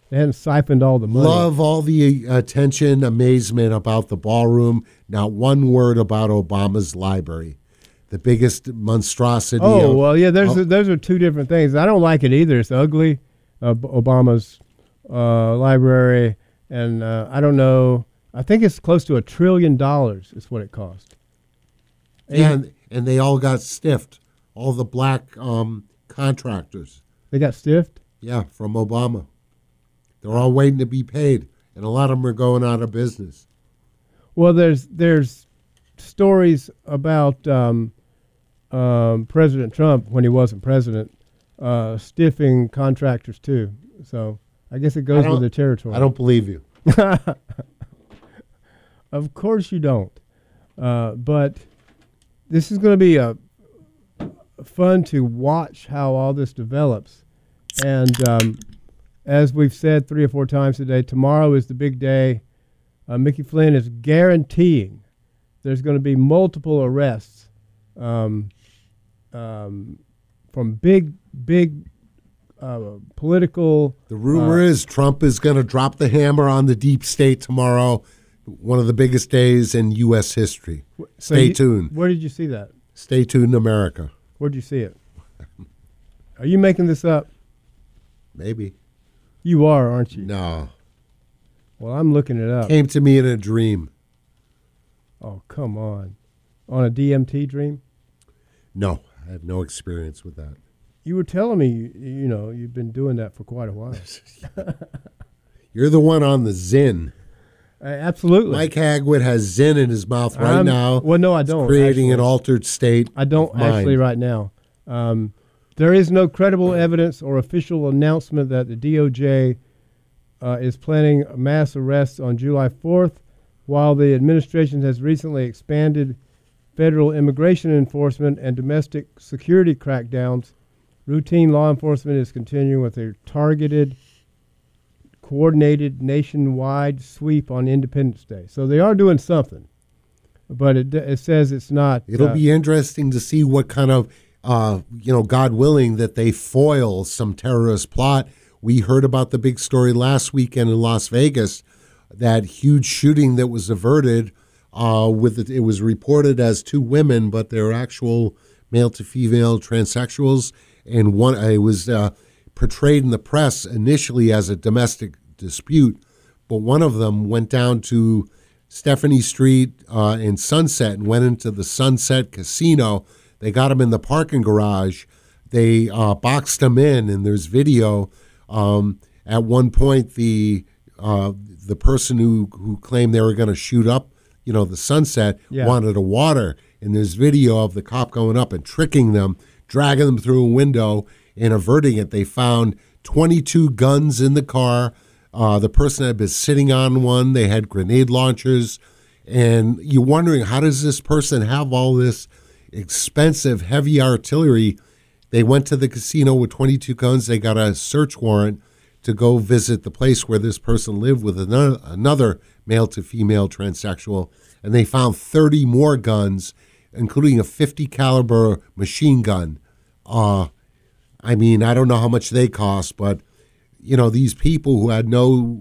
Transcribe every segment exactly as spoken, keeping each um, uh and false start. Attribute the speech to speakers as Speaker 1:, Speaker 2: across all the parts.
Speaker 1: They hadn't siphoned all the money.
Speaker 2: Love all the attention, amazement about the ballroom. Not one word about Obama's library, the biggest monstrosity.
Speaker 1: Oh,
Speaker 2: of,
Speaker 1: well, yeah, those,
Speaker 2: oh,
Speaker 1: are, those are two different things. I don't like it either. It's ugly, uh, Obama's uh, library, and uh, I don't know. I think it's close to a trillion dollars is what it cost.
Speaker 2: yeah, and, and they all got stiffed, all the black um, contractors.
Speaker 1: They got stiffed?
Speaker 2: Yeah, from Obama. They're all waiting to be paid, and a lot of them are going out of business.
Speaker 1: Well, there's there's stories about um, um, President Trump when he wasn't president uh, stiffing contractors too. So I guess it goes with the territory.
Speaker 2: I don't believe you.
Speaker 1: Of course you don't. Uh, but this is going to be a fun to watch how all this develops. And um, as we've said three or four times today, tomorrow is the big day. Uh, Mickey Flynn is guaranteeing there's going to be multiple arrests um, um, from big, big uh, political.
Speaker 2: The rumor
Speaker 1: uh,
Speaker 2: is Trump is going to drop the hammer on the deep state tomorrow, one of the biggest days in U S history.
Speaker 1: so
Speaker 2: Stay
Speaker 1: you,
Speaker 2: tuned.
Speaker 1: Where did you see that?
Speaker 2: Stay tuned, America.
Speaker 1: Where did you see it? Are you making this up?
Speaker 2: Maybe.
Speaker 1: You are, aren't you?
Speaker 2: No.
Speaker 1: Well, I'm looking it up.
Speaker 2: Came to me in a dream.
Speaker 1: Oh, come on. On a D M T dream?
Speaker 2: No, I have no experience with that.
Speaker 1: You were telling me, you, you know, you've been doing that for quite a while.
Speaker 2: You're the one on the Zyn.
Speaker 1: Uh, absolutely.
Speaker 2: Mike Hagwood has Zyn in his mouth right
Speaker 1: I'm,
Speaker 2: now.
Speaker 1: Well, no, I
Speaker 2: It's
Speaker 1: don't.
Speaker 2: creating
Speaker 1: actually.
Speaker 2: an altered state.
Speaker 1: I don't
Speaker 2: of mind.
Speaker 1: actually right now. Um, there is no credible evidence or official announcement that the D O J uh, is planning mass arrests on July fourth, while the administration has recently expanded federal immigration enforcement and domestic security crackdowns. Routine law enforcement is continuing with a targeted, coordinated nationwide sweep on Independence Day. So they are doing something, but it, it says it's not.
Speaker 2: It'll
Speaker 1: uh,
Speaker 2: be interesting to see what kind of, uh, you know, God willing, that they foil some terrorist plot. We heard about the big story last weekend in Las Vegas, that huge shooting that was averted. Uh, with it, it was reported as two women, but they're actual male to female transsexuals, and one it was uh, portrayed in the press initially as a domestic dispute, but one of them went down to Stephanie Street uh, in Sunset and went into the Sunset Casino. They got him in the parking garage. They uh, boxed him in, and there's video. Um, at one point, the uh, the person who, who claimed they were going to shoot up, you know, the Sunset,
Speaker 1: Yeah.
Speaker 2: wanted a water. And there's video of the cop going up and tricking them, dragging them through a window and averting it. They found twenty-two guns in the car. Uh, the person had been sitting on one. They had grenade launchers. And you're wondering, how does this person have all this expensive, heavy artillery? They went to the casino with twenty-two guns. They got a search warrant to go visit the place where this person lived with another, another male to female transsexual. And they found thirty more guns, including a fifty caliber machine gun. Uh, I mean, I don't know how much they cost, but you know, these people who had no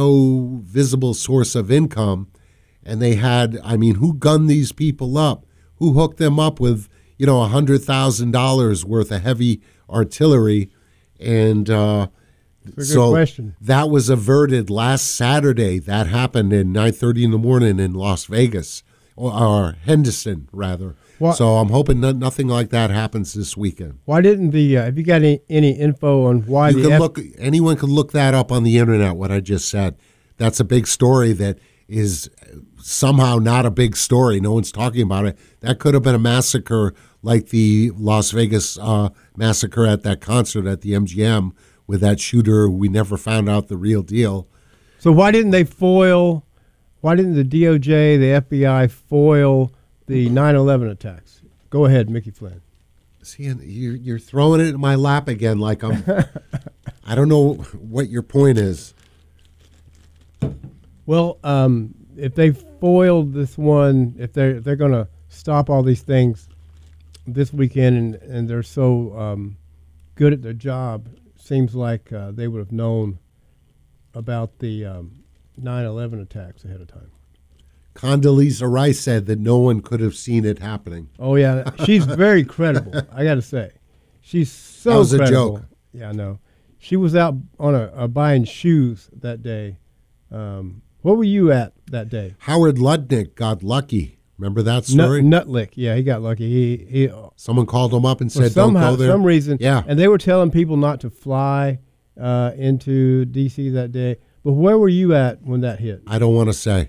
Speaker 2: no visible source of income, and they had, I mean, who gunned these people up? Who hooked them up with, you know, one hundred thousand dollars worth of heavy artillery? And uh,
Speaker 1: That's a
Speaker 2: so
Speaker 1: good question.
Speaker 2: that was averted last Saturday. That happened at nine thirty in the morning in Las Vegas, or, or Henderson, rather.
Speaker 1: Well,
Speaker 2: so I'm hoping no, nothing like that happens this weekend.
Speaker 1: Why didn't the, uh, have you got any, any info on why
Speaker 2: You
Speaker 1: the
Speaker 2: can
Speaker 1: F-
Speaker 2: look. Anyone can look that up on the internet. What I just said. That's a big story that is somehow not a big story. No one's talking about it. That could have been a massacre like the Las Vegas uh, massacre at that concert at the M G M with that shooter. We never found out the real deal.
Speaker 1: So why didn't they foil, why didn't the D O J, the F B I foil the nine eleven attacks? Go ahead, Mickey Flynn.
Speaker 2: See, you're, you're throwing it in my lap again like I'm, I don't know what your point is.
Speaker 1: Well, um, if they foiled this one, if they're, if they're going to stop all these things this weekend and, and they're so um, good at their job, seems like uh, they would have known about the um, nine eleven attacks ahead of time.
Speaker 2: Condoleezza Rice said that no one could have seen it happening.
Speaker 1: Oh yeah, she's very credible. I got to say, she's so
Speaker 2: That was a
Speaker 1: credible.
Speaker 2: joke.
Speaker 1: Yeah, I know. She was out on a, a buying shoes that day. Um, what were you at that day?
Speaker 2: Howard Lutnick got lucky. Remember that
Speaker 1: Nut,
Speaker 2: story?
Speaker 1: Nutlick. Yeah, he got lucky. He he.
Speaker 2: Someone called him up and
Speaker 1: For
Speaker 2: said,
Speaker 1: somehow,
Speaker 2: "Don't go there."
Speaker 1: some reason,
Speaker 2: Yeah.
Speaker 1: and they were telling people not to fly uh, into D C that day. But where were you at when that hit?
Speaker 2: I don't want to say.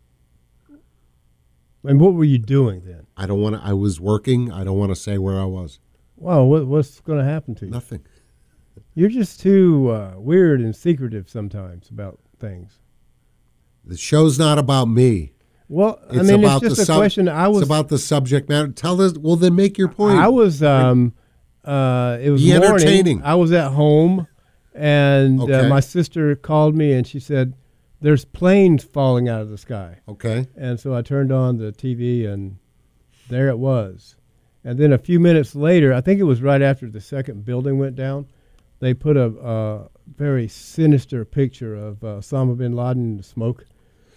Speaker 1: And what were you doing then?
Speaker 2: I don't want to. I was working. I don't want to say where I was.
Speaker 1: Wow, what, what's going to happen to you?
Speaker 2: Nothing.
Speaker 1: You're just too uh, weird and secretive sometimes about things.
Speaker 2: The show's not about me.
Speaker 1: Well,
Speaker 2: It's
Speaker 1: I mean,
Speaker 2: about
Speaker 1: it's just
Speaker 2: the
Speaker 1: a
Speaker 2: sub-
Speaker 1: question. I was,
Speaker 2: It's about the subject matter. Tell us. Well, then make your point.
Speaker 1: I was, um, uh, it was
Speaker 2: Be
Speaker 1: morning.
Speaker 2: entertaining.
Speaker 1: I was at home, and uh,
Speaker 2: Okay.
Speaker 1: my sister called me, and she said, "There's planes falling out of the sky."
Speaker 2: Okay.
Speaker 1: And so I turned on the T V, and there it was. And then a few minutes later, I think it was right after the second building went down, they put a, a very sinister picture of uh, Osama bin Laden in the smoke.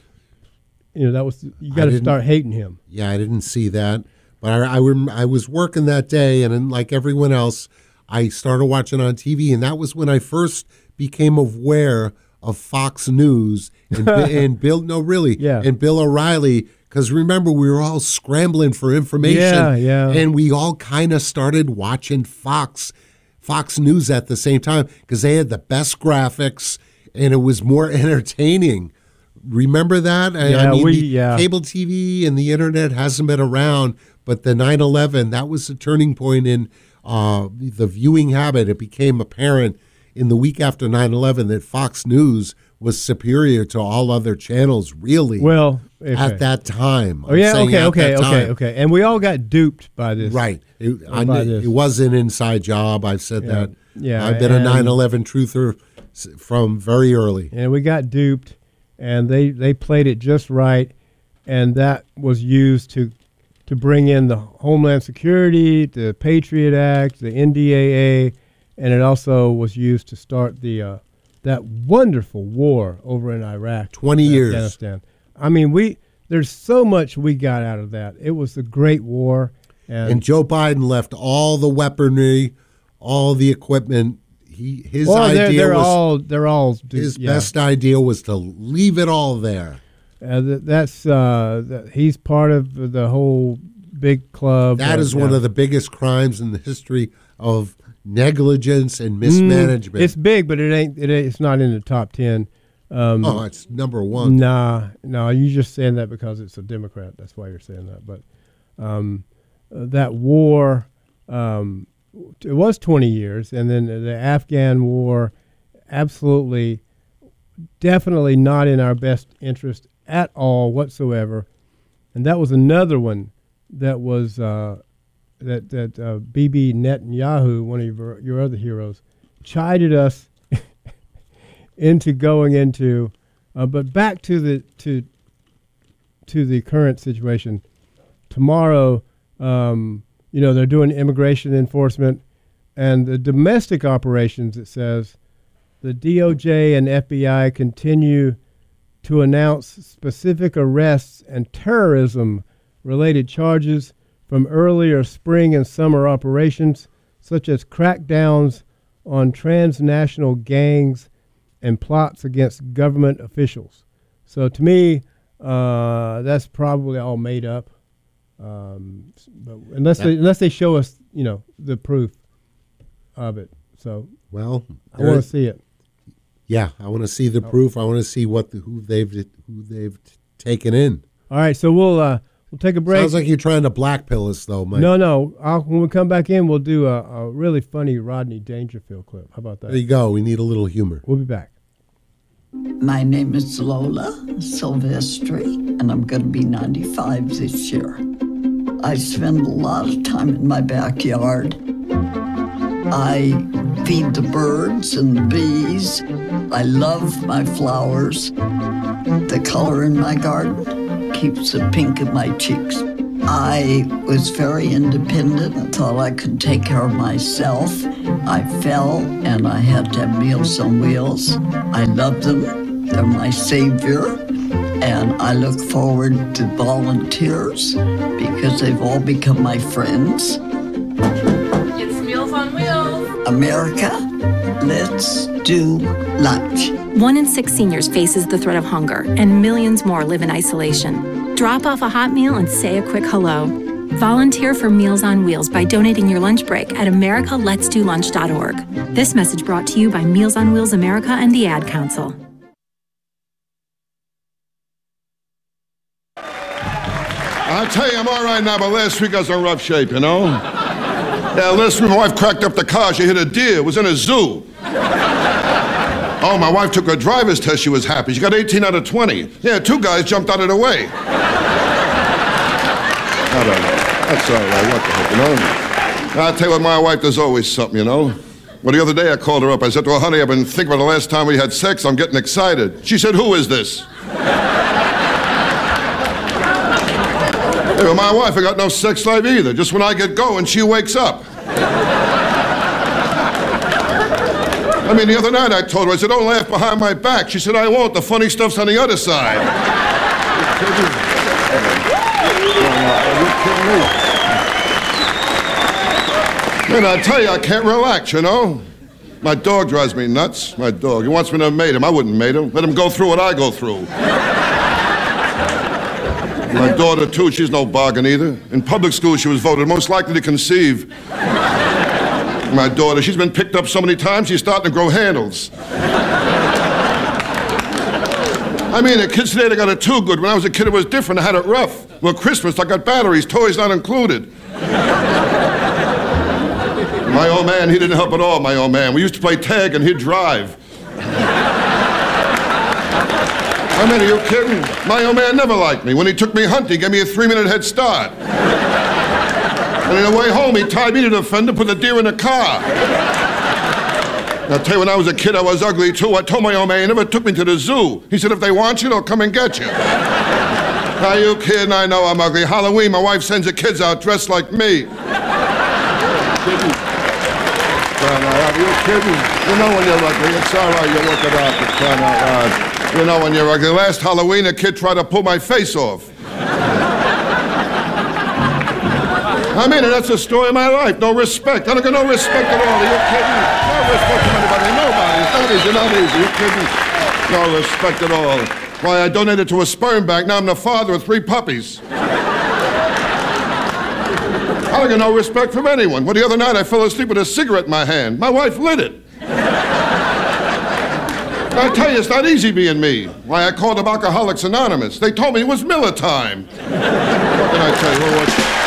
Speaker 1: You know, that was, you got to
Speaker 2: didn't-
Speaker 1: start hating him.
Speaker 2: Yeah, I didn't see that, but I I, rem- I was working that day, and then, like everyone else, I started watching on T V, and that was when I first became aware of Fox News and, Bi- and Bill. No, really,
Speaker 1: Yeah.
Speaker 2: and Bill O'Reilly. Because remember, we were all scrambling for information,
Speaker 1: Yeah, yeah.
Speaker 2: and we all kind of started watching Fox, Fox News at the same time because they had the best graphics and it was more entertaining. Remember that? I-
Speaker 1: Yeah,
Speaker 2: I mean,
Speaker 1: we-
Speaker 2: the
Speaker 1: yeah.
Speaker 2: cable T V and the internet hasn't been around, but the nine eleven, that was the turning point in uh, the viewing habit. It became apparent in the week after nine eleven that Fox News was superior to all other channels, really,
Speaker 1: Well, okay.
Speaker 2: at that time.
Speaker 1: Oh,
Speaker 2: I'm
Speaker 1: yeah,
Speaker 2: saying
Speaker 1: okay,
Speaker 2: at
Speaker 1: okay,
Speaker 2: that
Speaker 1: okay,
Speaker 2: time.
Speaker 1: okay. And we all got duped by this.
Speaker 2: Right. It, I
Speaker 1: by
Speaker 2: kn-
Speaker 1: this.
Speaker 2: it was an inside job. I've said
Speaker 1: Yeah.
Speaker 2: that.
Speaker 1: Yeah,
Speaker 2: I've been a
Speaker 1: and-
Speaker 2: nine eleven truther s- from very early.
Speaker 1: And we got duped, and they, they played it just right, and that was used to to bring in the Homeland Security, the Patriot Act, the N D A A, and it also was used to start the uh, that wonderful war over in Iraq,
Speaker 2: twenty
Speaker 1: and
Speaker 2: years.
Speaker 1: Afghanistan. I mean, we there's so much we got out of that. It was a great war, and,
Speaker 2: And Joe Biden left all the weaponry, all the equipment. He his
Speaker 1: well, they're,
Speaker 2: idea
Speaker 1: they're
Speaker 2: was
Speaker 1: all they're all du-
Speaker 2: his
Speaker 1: yeah.
Speaker 2: best idea was to leave it all there.
Speaker 1: Uh, th- that's uh, th- he's part of the whole big club.
Speaker 2: That
Speaker 1: uh,
Speaker 2: is one
Speaker 1: yeah.
Speaker 2: of the biggest crimes in the history of negligence and
Speaker 1: Mm,
Speaker 2: mismanagement.
Speaker 1: it's big, but it ain't. It ain't it's not in the top ten. Um,
Speaker 2: oh, it's number one.
Speaker 1: Nah, no, you're just saying that because it's a Democrat. That's why you're saying that. But um, uh, that war, um, it was twenty years, and then the Afghan war, absolutely, definitely not in our best interest at all whatsoever. And that was another one that was uh, that that uh, Bibi Netanyahu, one of your, your other heroes, chided us into going into. Uh, but back to the to to the current situation. Tomorrow, um, you know, they're doing immigration enforcement, and the domestic operations. It says the D O J and F B I continue to announce specific arrests and terrorism-related charges from earlier spring and summer operations, such as crackdowns on transnational gangs and plots against government officials. So to me, uh, that's probably all made up, um, but unless they, unless they show us, you know, the proof of it. So
Speaker 2: Well,
Speaker 1: I want to see it.
Speaker 2: yeah, I want to see the
Speaker 1: Oh.
Speaker 2: proof. I want to see what the, who they've who they've t- taken in.
Speaker 1: All right, so we'll uh, we'll take a break.
Speaker 2: Sounds like you're trying to blackpill us, though, Mike.
Speaker 1: No, no. I'll, when we come back in, we'll do a, a really funny Rodney Dangerfield clip. How about
Speaker 2: There
Speaker 1: that?
Speaker 2: you go. We need a little humor.
Speaker 1: We'll be back.
Speaker 3: My name is Lola Silvestri, and I'm going to be ninety-five this year. I spend a lot of time in my backyard. I feed the birds and the bees. I love my flowers. The color in my garden keeps the pink in my cheeks. I was very independent and thought I could take care of myself. I fell and I had to have Meals on Wheels. I loved them. They're my savior, and I look forward to volunteers because they've all become my friends.
Speaker 4: It's Meals on Wheels.
Speaker 3: America, let's do lunch.
Speaker 5: One in six seniors faces the threat of hunger, and millions more live in isolation. Drop off a hot meal and say a quick hello. Volunteer for Meals on Wheels by donating your lunch break at america lets do lunch dot org. This message brought to you by Meals on Wheels America and the Ad Council.
Speaker 6: I tell you, I'm all right now, but last week I was in rough shape, you know? Yeah, last week my wife cracked up the car. She hit a deer. It was in a zoo. Oh, my wife took her driver's test. She was happy. She got eighteen out of twenty. Yeah, two guys jumped out of the way. I don't know. That's all right. What the heck, you know? I'll tell you what, my wife, there's always something, you know? Well, the other day I called her up. I said to her, honey, I've been thinking about the last time we had sex. I'm getting excited. She said, who is this? Hey, well, my wife, I got no sex life either. Just when I get going, she wakes up. I mean, the other night I told her, I said, don't laugh behind my back. She said, I won't. The funny stuff's on the other side. Man, I tell you, I can't relax, you know? My dog drives me nuts. My dog. He wants me to mate him. I wouldn't mate him. Let him go through what I go through. My daughter, too, she's no bargain either. In public school, she was voted most likely to conceive. My daughter, she's been picked up so many times, she's starting to grow handles. I mean, the kids today, they got it too good. When I was a kid, it was different. I had it rough. Well, Christmas, I got batteries, toys not included. My old man, he didn't help at all, my old man. We used to play tag and he'd drive. I mean, are you kidding? My old man never liked me. When he took me hunting, he gave me a three-minute head start. And on the way home, he tied me to the fender, put the deer in the car. And I'll tell you, when I was a kid, I was ugly, too. I told my old man he never took me to the zoo. He said, if they want you, they'll come and get you. Are you kidding? I know I'm ugly. Halloween, my wife sends the kids out dressed like me. Are you kidding? You know when you're ugly. It's all right, you look it up. It's crying out loud. You know when you're ugly. Last Halloween, a kid tried to pull my face off. I mean, and that's the story of my life. No respect. I don't get no respect at all. Are you kidding? No respect from anybody. Nobody. It's not easy. Not easy. Are you kidding? No respect at all. Why, I donated to a sperm bank. Now I'm the father of three puppies. I don't get no respect from anyone. Well, the other night I fell asleep with a cigarette in my hand. My wife lit it. I tell you, it's not easy being me. Why, I called up Alcoholics Anonymous. They told me it was Miller time. What can I tell you? Well, what?